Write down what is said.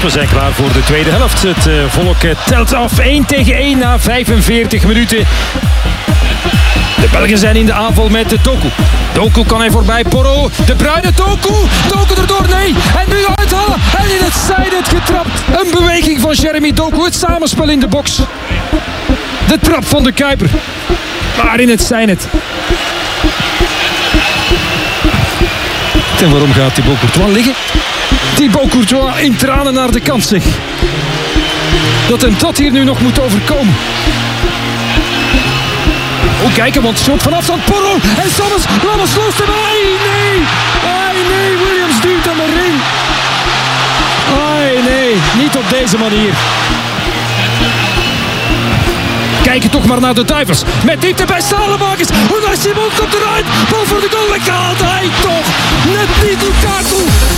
we zijn klaar voor de tweede helft. Het volk telt af 1-1 na 45 minuten. De Belgen zijn in de aanval met Doku. Doku kan hij voorbij, Porro. De Bruyne, Doku. Doku erdoor, nee. En nu uithalen. En in het zijnet getrapt. Een beweging van Jeremy Doku. Het samenspel in de box. De trap van de Kuiper. Maar in het zijnet. En waarom gaat Thibaut Courtois liggen? Thibaut Courtois in tranen naar de kant, zeg. Dat hem dat hier nu nog moet overkomen. Oh, kijken, want shot van afstand. Porro en Lammers loost hem. Ai, nee. Ai, nee. Williams duwt hem erin. Ai, nee. Niet op deze manier. Kijken toch maar naar de Duivels. Met diepte bij Salemakers. Unai Simon komt eruit. Bal voor de goal weggehaald. Hij toch. Net niet Lukaku.